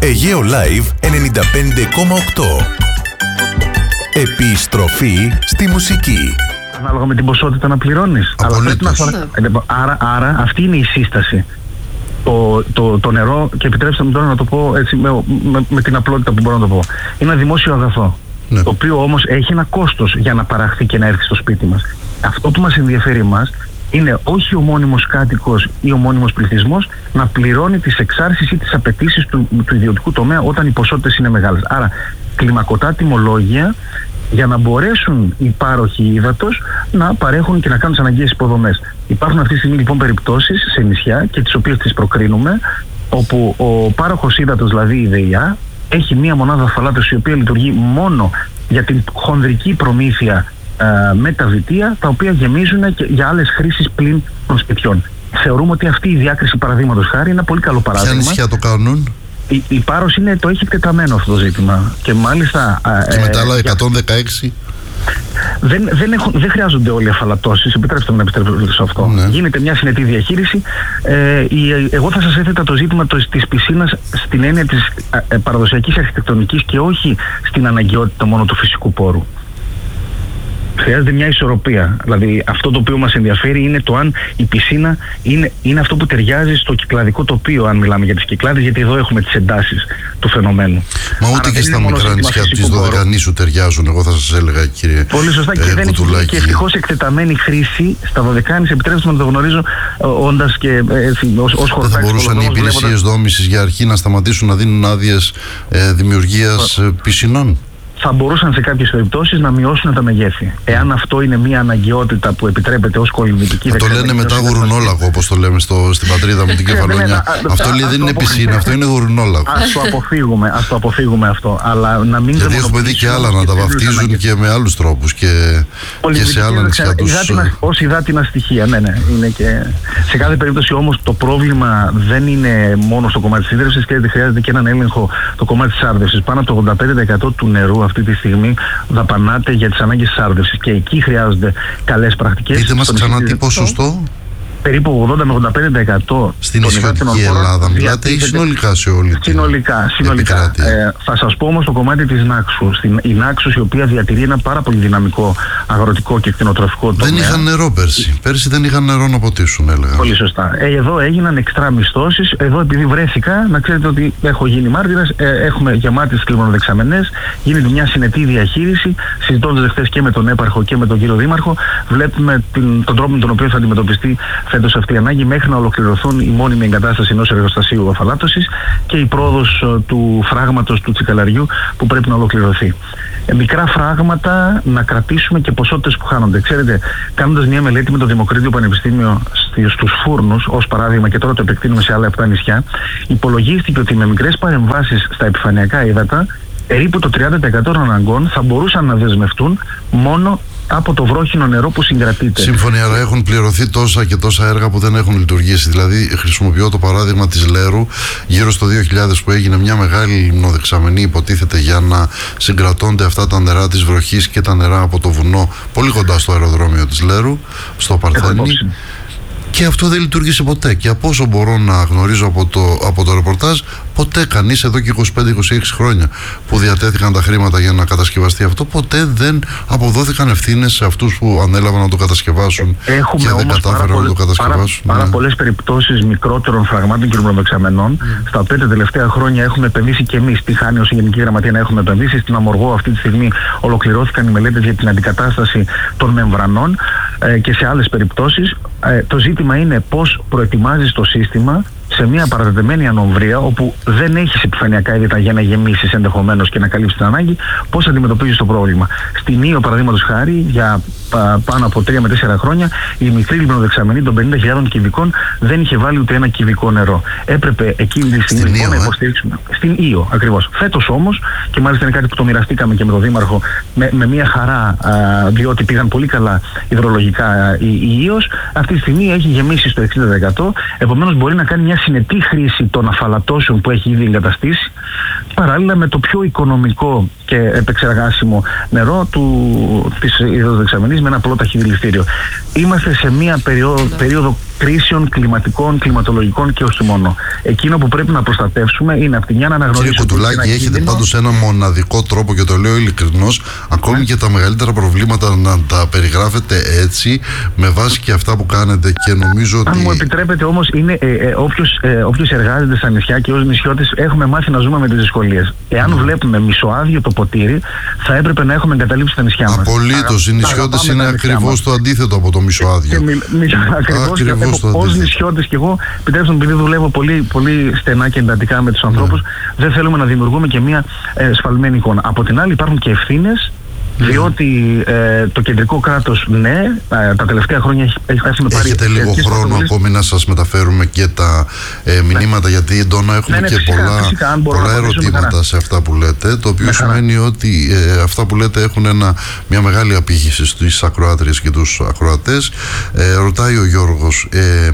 Αιγαίο Live 95,8. Επιστροφή στη μουσική. Ανάλογα με την ποσότητα να πληρώνεις. Άρα αυτή είναι η σύσταση. Το νερό, και επιτρέψτε μου τώρα να το πω έτσι με την απλότητα που μπορώ να το πω, είναι ένα δημόσιο αγαθό. Ναι. Το οποίο όμως έχει ένα κόστος για να παραχθεί και να έρθει στο σπίτι μας. Αυτό που μας ενδιαφέρει εμάς είναι όχι ο μόνιμος κάτοικος ή ο μόνιμος πληθυσμός να πληρώνει τις εξάρσεις ή τις απαιτήσεις του ιδιωτικού τομέα όταν οι ποσότητες είναι μεγάλες. Άρα κλιμακωτά τιμολόγια για να μπορέσουν οι πάροχοι ύδατος να παρέχουν και να κάνουν τις αναγκαίες υποδομές. Υπάρχουν αυτή τη στιγμή λοιπόν περιπτώσεις σε νησιά, και τις οποίες τις προκρίνουμε, όπου ο πάροχος ύδατος, δηλαδή η ΔΕΙΑ, έχει μία μονάδα ασφαλάτωσης η οποία λειτουργεί μόνο για την χονδρική προμήθεια με τα βιτία, τα οποία γεμίζουν και για άλλες χρήσεις πλην των σπιτιών. Θεωρούμε ότι αυτή η διάκριση, παραδείγματος χάρη, είναι ένα πολύ καλό παράδειγμα. Ποια νησιά το κάνουν? Η Πάρος το έχει εκτεταμένο αυτό το ζήτημα. Και μάλιστα. Και με τα άλλα 116. Δεν χρειάζονται όλοι οι αφαλατώσεις. Επιτρέψτε μου να επιστρέψω σε αυτό. Ναι. Γίνεται μια συνετή διαχείριση. Εγώ θα σας έθετα το ζήτημα της πισίνας στην έννοια της παραδοσιακής αρχιτεκτονικής και όχι στην αναγκαιότητα μόνο του φυσικού πόρου. Χρειάζεται μια ισορροπία. Δηλαδή αυτό το οποίο μας ενδιαφέρει είναι το αν η πισίνα είναι αυτό που ταιριάζει στο κυκλαδικό τοπίο, αν μιλάμε για τις κυκλάδες, γιατί εδώ έχουμε τις εντάσεις του φαινομένου. Μα ούτε και στα μικρά νησιά της Δωδεκανήσου ταιριάζουν, εγώ θα σας έλεγα, κύριε. Πολύ σωστά, και δεν έχει και ευτυχώς εκτεταμένη χρήση στα Δωδεκάνησα. Επιτρέψτε να το γνωρίζω, όντας και ως χορτάξης. Δεν θα μπορούσαν οι υπηρεσίες δόμησης για αρχή να σταματήσουν να δίνουν άδειες δημιουργίας πισινών? Θα μπορούσαν σε κάποιες περιπτώσεις να μειώσουν τα μεγέθη. Εάν αυτό είναι μια αναγκαιότητα που επιτρέπεται ως κολυμβητική δεξαμενή. Το λένε μετά γουρνόλαγο, όπως το λέμε στην πατρίδα μου, την Κεφαλονιά. Αυτό δεν είναι πισίνα, αυτό είναι γουρνόλαγο. Ας το αποφύγουμε αυτό. Αλλά να μην. Γιατί έχουμε δει και άλλα να τα βαφτίζουν και με άλλους τρόπους και σε άλλα νησιά τους. Ως υδάτινα στοιχεία, ναι. Είναι και... Σε κάθε περίπτωση όμως το πρόβλημα δεν είναι μόνο στο κομμάτι της ίδρυυσης, και χρειάζεται και έναν έλεγχο το κομμάτι της άρδευσης. Πάνω από το 85% του νερού αυτή τη στιγμή δαπανάται για τις ανάγκες της άρδευσης, και εκεί χρειάζονται καλές πρακτικές. Πείτε μας ξανά τι ποσοστό? Περίπου 80 με 85% στην νησιωτική Ελλάδα μιλάτε ή συνολικά σε όλη την συνολικά. Θα σας πω όμως το κομμάτι της Νάξου. Η Νάξος, η οποία διατηρεί ένα πάρα πολύ δυναμικό αγροτικό και κτηνοτροφικό τομέα. Δεν είχαν νερό πέρσι. Πέρσι δεν είχαν νερό να ποτίσουν, έλεγα. Πολύ σωστά. Εδώ έγιναν εξτρά μισθώσεις. Εδώ, επειδή βρέθηκα, να ξέρετε ότι έχω γίνει μάρτυρας, έχουμε γεμάτες κλιμονοδεξαμενές, γίνεται μια συνετή διαχείριση. Συζητώντας χθες και με τον έπαρχο και με τον κύριο δήμαρχο, βλέπουμε τον τρόπο με τον οποίο θα αντιμετωπιστεί φέτος αυτή η ανάγκη, μέχρι να ολοκληρωθούν η μόνιμη εγκατάσταση ενός εργοστασίου αφαλάτωσης και η πρόοδος του φράγματος του Τσικαλαριού που πρέπει να ολοκληρωθεί. Μικρά φράγματα να κρατήσουμε και ποσότητες που χάνονται. Ξέρετε, κάνοντας μια μελέτη με το Δημοκρίτιο Πανεπιστήμιο στους φούρνους, ως παράδειγμα, και τώρα το επεκτείνουμε σε άλλα 7 νησιά, υπολογίστηκε ότι με μικρές παρεμβάσεις στα επιφανειακά ύδατα, περίπου το 30% των αναγκών θα μπορούσαν να δεσμευτούν μόνο από το βρόχινο νερό που συγκρατείται. Σύμφωνοι, αλλά έχουν πληρωθεί τόσα και τόσα έργα που δεν έχουν λειτουργήσει. Δηλαδή, χρησιμοποιώ το παράδειγμα της Λέρου, γύρω στο 2000, που έγινε μια μεγάλη λιμνοδεξαμενή, υποτίθεται, για να συγκρατώνται αυτά τα νερά της βροχής και τα νερά από το βουνό, πολύ κοντά στο αεροδρόμιο της Λέρου, στο Παρθένη. Και αυτό δεν λειτουργήσε ποτέ. Και από όσο μπορώ να γνωρίζω από το ρεπορτάζ, ποτέ κανείς εδώ και 25-26 χρόνια που διατέθηκαν τα χρήματα για να κατασκευαστεί αυτό, ποτέ δεν αποδόθηκαν ευθύνες σε αυτούς που ανέλαβαν να το κατασκευάσουν και δεν κατάφεραν να το κατασκευάσουν. Πάρα πολλές περιπτώσεις μικρότερων φραγμάτων και λιμνοδεξαμενών, στα οποία τα τελευταία χρόνια έχουμε επενδύσει και εμείς. Τη Χάνη ως Γενική Γραμματεία να έχουμε επενδύσει. Στην Αμοργό αυτή τη στιγμή ολοκληρώθηκαν οι μελέτες για την αντικατάσταση των μεμβρανών και σε άλλες περιπτώσεις. Το ζήτημα είναι πώς προετοιμάζεις το σύστημα σε μια παρατεταμένη ανομβρία, όπου δεν έχεις επιφανειακά ύδατα για να γεμίσεις ενδεχομένως και να καλύψεις την ανάγκη, πώς αντιμετωπίζεις το πρόβλημα. Στην Ήο, παραδείγματος χάρη, για πάνω από 3 με 4 χρόνια, η μικρή λιμνοδεξαμενή των 50.000 κυβικών δεν είχε βάλει ούτε ένα κυβικό νερό. Έπρεπε εκείνη τη στιγμή να υποστηρίξουμε. Στην Ήο, ακριβώς. Φέτος όμως, και μάλιστα είναι κάτι που το μοιραστήκαμε και με τον Δήμαρχο, με μια χαρά, διότι πήγαν πολύ καλά υδρολογικά η Ήος, αυτή τη στιγμή έχει γεμίσει στο 60%. Επομένως, μπορεί να κάνει μια συνετή χρήση των αφαλατώσεων που έχει ήδη εγκαταστήσει, παράλληλα με το πιο οικονομικό και επεξεργάσιμο νερό της υδροδεξαμενής με ένα απλό ταχυδηληστήριο. Είμαστε σε μια περίοδο κρίσεων κλιματικών, κλιματολογικών και όχι μόνο. Εκείνο που πρέπει να προστατεύσουμε είναι από τη μια να αναγνωρίσουμε. Κύριε Κουτουλάκη, έχετε πάντως ένα μοναδικό τρόπο και το λέω ειλικρινώς, ακόμη και τα μεγαλύτερα προβλήματα να τα περιγράφετε έτσι, με βάση και αυτά που κάνετε, και νομίζω ότι. Αν μου επιτρέπετε όμως, είναι όποιος εργάζεται στα νησιά και ως νησιώτες έχουμε μάθει να ζούμε με τις δυσκολίες. Εάν βλέπουμε μισοάδιο το ποτήρι, θα έπρεπε να έχουμε εγκαταλείψει τα νησιά μας. Απολύτως. Οι νησιώτες είναι ακριβώς το αντίθετο από το μισοάδιο. Ακριβώς. Ως νησιώτες και εγώ, επιτρέψτε μου, επειδή δουλεύω πολύ, πολύ στενά και εντατικά με τους ανθρώπους, δεν θέλουμε να δημιουργούμε και μια σφαλμένη εικόνα. Από την άλλη, υπάρχουν και ευθύνες. Διότι το κεντρικό κράτος, τα τελευταία χρόνια έχει φτάσει με πάρει. Έχετε λίγο χρόνο ακόμη να σας μεταφέρουμε και τα μηνύματα, γιατί εντόνα έχουμε και φυσικά, πολλά ερωτήματα σε αυτά που λέτε, το οποίο σημαίνει ότι αυτά που λέτε έχουν μια μεγάλη απήχηση στις ακροάτριες και τους ακροατές. Ρωτάει ο Γιώργος,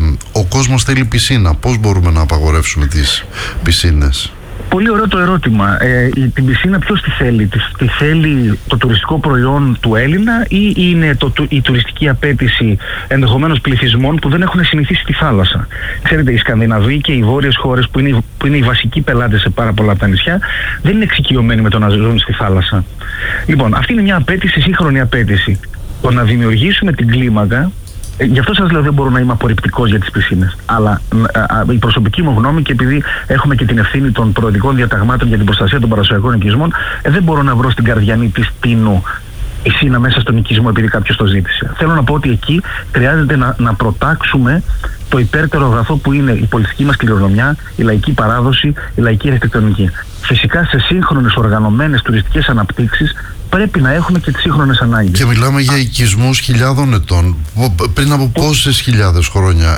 ο κόσμος θέλει πισίνα, πώς μπορούμε να απαγορεύσουμε τις πισίνες? Πολύ ωραίο το ερώτημα. Την πισίνα ποιος τη θέλει? Τη θέλει το τουριστικό προϊόν του Έλληνα ή είναι η τουριστική απέτηση ενδεχομένως πληθυσμών που δεν έχουν συνηθίσει τη θάλασσα? Ξέρετε, οι Σκανδιναβοί και οι βόρειες χώρες που είναι οι βασικοί πελάτες σε πάρα πολλά από τα νησιά δεν είναι εξοικειωμένοι με το να ζουν στη θάλασσα. Λοιπόν, αυτή είναι μια απέτηση, σύγχρονη απέτηση. Το να δημιουργήσουμε την κλίμακα. Γι' αυτό σας λέω, δεν μπορώ να είμαι απορριπτικός για τις πισίνες. Αλλά η προσωπική μου γνώμη, και επειδή έχουμε και την ευθύνη των προοδικών διαταγμάτων για την προστασία των παραδοσιακών οικισμών, δεν μπορώ να βρω στην Καρδιανή της Τίνου πισίνα μέσα στον οικισμό επειδή κάποιος το ζήτησε. Θέλω να πω ότι εκεί χρειάζεται να προτάξουμε το υπέρτερο αγαθό που είναι η πολιτική μας κληρονομιά, η λαϊκή παράδοση, η λαϊκή αρχιτεκτονική. Φυσικά σε σύγχρονες οργανωμένες τουριστικές αναπτύξεις πρέπει να έχουμε και τις σύγχρονες ανάγκες. Και μιλάμε για οικισμούς χιλιάδων ετών. Πριν από πόσες χιλιάδες χρόνια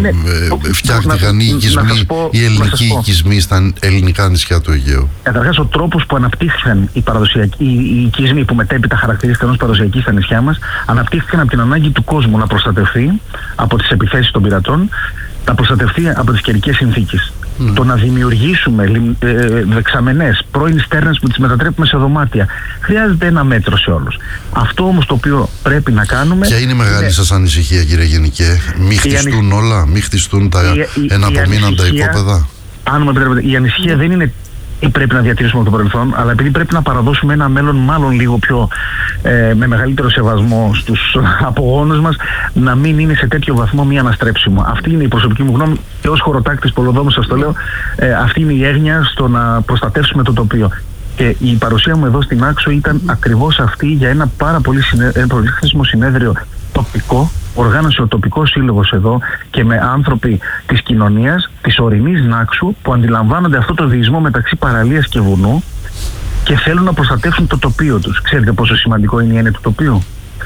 φτιάχτηκαν οι οικισμοί, οι ελληνικοί οικισμοί στα ελληνικά νησιά του Αιγαίου? Καταρχάς, ο τρόπος που αναπτύχθηκαν οι οικισμοί που μετέπειτα χαρακτηρίστηκαν ως παραδοσιακοί στα νησιά μας, αναπτύχθηκαν από την ανάγκη του κόσμου να προστατευτεί από τις επιθέσεις των πειρατών, να προστατευτεί από τις καιρικές συνθήκες. Το να δημιουργήσουμε δεξαμενές, πρώην στέρνες που τις μετατρέπουμε σε δωμάτια, χρειάζεται ένα μέτρο σε όλους. Αυτό όμως το οποίο πρέπει να κάνουμε. Ποια είναι η μεγάλη σας ανησυχία, κύριε Γενικέ? Μη χτιστούν όλα, μη χτιστούν τα εναπομείναντα οικόπεδα? Αν μου επιτρέπετε, η ανησυχία δεν είναι ή πρέπει να διατηρήσουμε το παρελθόν, αλλά επειδή πρέπει να παραδώσουμε ένα μέλλον μάλλον λίγο πιο με μεγαλύτερο σεβασμό στους απογόνους μας, να μην είναι σε τέτοιο βαθμό μη αναστρέψιμο. Αυτή είναι η προσωπική μου γνώμη και ως χωροτάκτης πολεοδόμου σας το λέω. Αυτή είναι η έγνοια στο να προστατεύσουμε το τοπίο. Και η παρουσία μου εδώ στην Άξο ήταν ακριβώς αυτή, για ένα πάρα πολύ χρήσιμο συνέδριο τοπικό. Οργάνωσε ο τοπικός σύλλογος εδώ και με άνθρωποι της κοινωνίας της ορεινής Νάξου που αντιλαμβάνονται αυτό το διεισμό μεταξύ παραλίας και βουνού και θέλουν να προστατεύσουν το τοπίο τους. Ξέρετε πόσο σημαντικό είναι η έννοια του τοπίου?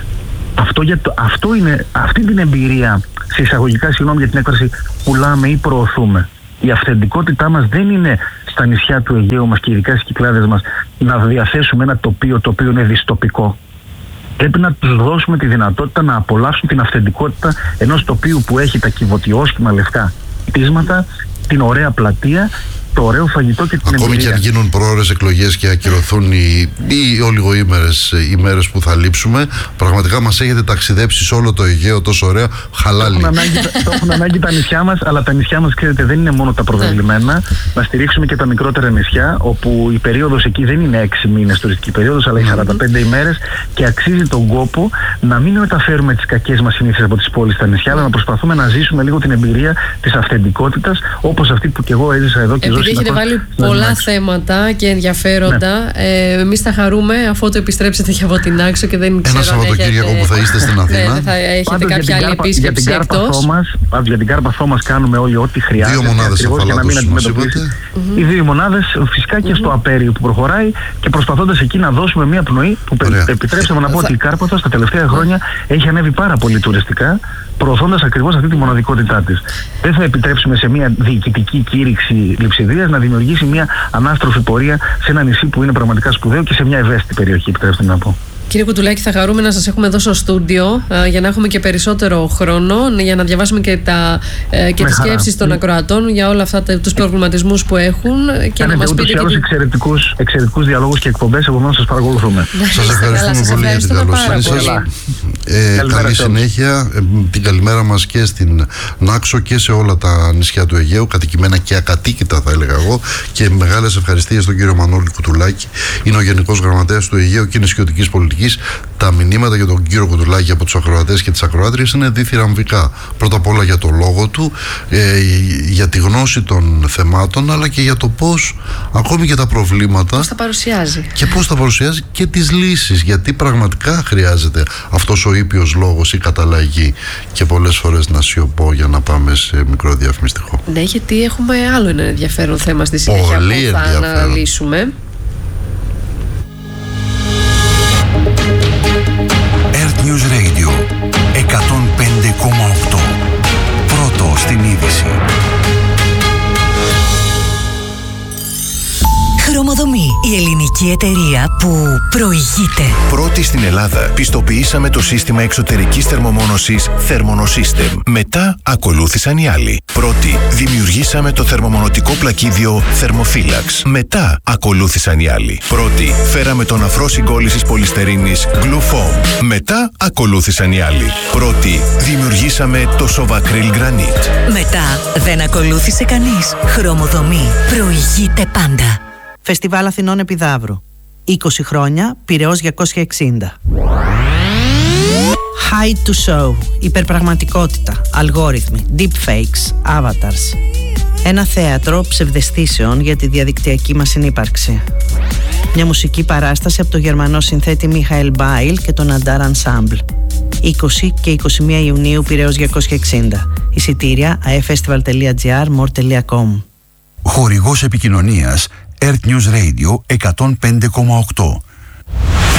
Αυτή την εμπειρία, σε εισαγωγικά, συγγνώμη για την έκφραση, πουλάμε ή προωθούμε. Η αυθεντικότητά μας δεν είναι στα νησιά του Αιγαίου μας και ειδικά στις Κυκλάδες μας να διαθέσουμε ένα τοπίο το οποίο είναι δυστοπικό. Πρέπει να τους δώσουμε τη δυνατότητα να απολαύσουν την αυθεντικότητα ενός τοπίου που έχει τα κυβωτιόσχημα λευκά κτίσματα, την ωραία πλατεία, το ωραίο φαγητό και την εμπειρία. Ακόμη και αν γίνουν προώρες εκλογές και ακυρωθούν οι ημέρες που θα λείψουμε, πραγματικά μας έχετε ταξιδέψει σε όλο το Αιγαίο τόσο ωραία, χαλάλι. Το έχουν ανάγκη τα νησιά μας, αλλά τα νησιά μας, ξέρετε, δεν είναι μόνο τα προβεβλημένα. Να στηρίξουμε και τα μικρότερα νησιά, όπου η περίοδος εκεί δεν είναι 6 μήνες τουριστική περίοδος, αλλά οι 45 ημέρες, και αξίζει τον κόπο να μην μεταφέρουμε τις κακές μας συνήθειες από τις πόλεις στα νησιά, αλλά να προσπαθούμε να ζήσουμε λίγο την εμπειρία της αυθεντικότητας, όπως αυτή που και εγώ έζησα εδώ και ζω. Έχετε βάλει πολλά θέματα και ενδιαφέροντα. Εμείς θα χαρούμε αφού το επιστρέψετε και από την Άξο και δεν ξέρω. Ένα Σαββατοκύριακο που θα είστε στην Αθήνα. Ναι, θα έχετε κάποια άλλη επίσκεψη εκτός. Για την Κάρπαθό μας κάνουμε όλοι ό,τι χρειάζεται. 2 μονάδες αφαλάτωσης μας είπατε. Οι 2 μονάδες φυσικά και στο Απέριο που προχωράει, και προσπαθώντας εκεί να δώσουμε μια πνοή που επιτρέψαμε να πω ότι η Κάρπαθος τα τελευταία χρόνια έχει ανέβει πάρα πολύ τουριστικά, προωθώντας ακριβώς αυτή τη μοναδικότητά της. Δεν θα επιτρέψουμε σε μια διοικητική κήρυξη λειψιδρίας να δημιουργήσει μια ανάστροφη πορεία σε ένα νησί που είναι πραγματικά σπουδαίο και σε μια ευαίσθητη περιοχή, επιτρέψτε να πω. Κύριε Κουτουλάκη, θα χαρούμε να σας έχουμε εδώ στο στούντιο για να έχουμε και περισσότερο χρόνο, για να διαβάσουμε και τις σκέψεις των ακροατών για όλα αυτά τους προβληματισμούς που έχουν και να μας πείτε και εξαιρετικούς διαλόγους και εκπομπές, επομένως σας παρακολουθούμε. Σας ευχαριστούμε πολύ για την καλοσύνη σας. Καλή συνέχεια. Την καλημέρα μας και στην Νάξο και σε όλα τα νησιά του Αιγαίου, κατοικημένα και ακατοίκητα θα έλεγα εγώ, και μεγάλες ευχαριστίες στον κύριο Μανώλη Κουτουλάκη. Είναι ο Γενικός Γραμματέας του Αιγαίου και Νησιωτικής Πολιτικής. Τα μηνύματα για τον κύριο Κουτουλάκη από τους ακροατές και τις ακροάτριες είναι διθυραμβικά. Πρώτα απ' όλα για το λόγο του, για τη γνώση των θεμάτων, αλλά και για το πώς ακόμη και τα προβλήματα πώς τα παρουσιάζει και πώς τα παρουσιάζει και τις λύσεις, γιατί πραγματικά χρειάζεται αυτός ο ήπιος λόγος, η καταλλαγή, και πολλές φορές να σιωπώ για να πάμε σε μικρό διαφημιστικό. Ναι, γιατί έχουμε άλλο ένα ενδιαφέρον θέμα στη συνέχεια που θα αναλύσουμε. Earth News Radio 105,8. Πρώτο στην είδηση. Χρωμοδομή, η ελληνική εταιρεία που προηγείται. Πρώτη στην Ελλάδα, πιστοποιήσαμε το σύστημα εξωτερικής θερμομόνωσης Thermonosystem. Μετά ακολούθησαν οι άλλοι. Πρώτη, δημιουργήσαμε το θερμομονωτικό πλακίδιο Thermophilax. Μετά ακολούθησαν οι άλλοι. Πρώτη, φέραμε τον αφρό συγκόλλησης πολυστερίνης Glufoam. Μετά ακολούθησαν οι άλλοι. Πρώτη, δημιουργήσαμε το Sovacryl Granite. Μετά δεν ακολούθησε κανείς. Χρωμοδομή, προηγείται πάντα. Φεστιβάλ Αθηνών Επιδαύρου. 20 χρόνια, Πειραιώς 260. Hide to show. Υπερπραγματικότητα, αλγόριθμοι, deepfakes, avatars. Ένα θέατρο ψευδαισθήσεων για τη διαδικτυακή μας συνύπαρξη. Μια μουσική παράσταση από το γερμανό συνθέτη Μιχαήλ Μπάιλ και τον Αντάρ Ensemble. 20 και 21 Ιουνίου, Πειραιώς 260. Εισιτήρια aefestival.gr, more.com. Χορηγός επικοινωνίας Earth News Radio 105,8.